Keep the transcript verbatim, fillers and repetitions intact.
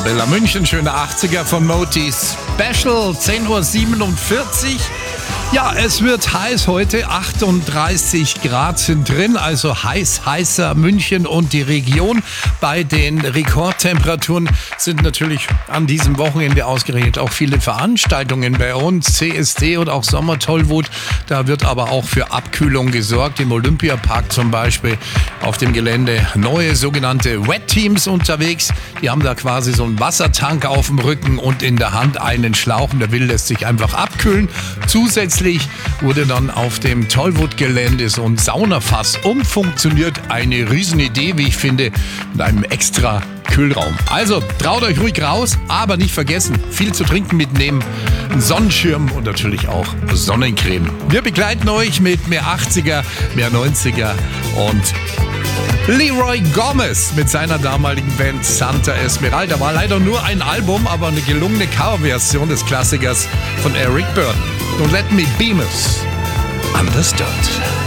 Arabella München, schöne achtziger von Moti Special, zehn Uhr siebenundvierzig. Ja, es wird heiß heute, achtunddreißig Grad sind drin, also heiß, heißer München und die Region. Bei den Rekordtemperaturen sind natürlich an diesem Wochenende ausgerechnet auch viele Veranstaltungen bei uns, C S D und auch Sommertollwut. Da wird aber auch für Abkühlung gesorgt, im Olympiapark zum Beispiel auf dem Gelände neue sogenannte Wet Teams unterwegs. Die haben da quasi so einen Wassertank auf dem Rücken und in der Hand einen Schlauch und der will lässt sich einfach abkühlen. Zusätzlich wurde dann auf dem Tollwut-Gelände so ein Saunafass umfunktioniert. Eine Riesenidee, wie ich finde, mit einem extra Kühlraum. Also traut euch ruhig raus, aber nicht vergessen, viel zu trinken mitnehmen, einen Sonnenschirm und natürlich auch Sonnencreme. Wir begleiten euch mit mehr achtziger, mehr neunziger und Leroy Gomez mit seiner damaligen Band Santa Esmeralda. War leider nur ein Album, aber eine gelungene Coverversion des Klassikers von Eric Burdon. Don't let me be misunderstood.